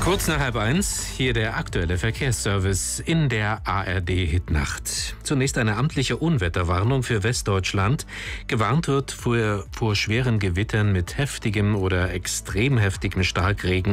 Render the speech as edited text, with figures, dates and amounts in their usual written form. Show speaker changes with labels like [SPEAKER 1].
[SPEAKER 1] Kurz nach 12:30, hier der aktuelle Verkehrsservice in der ARD-Hitnacht. Zunächst eine amtliche Unwetterwarnung für Westdeutschland. Gewarnt wird vor schweren Gewittern mit heftigem oder extrem heftigem Starkregen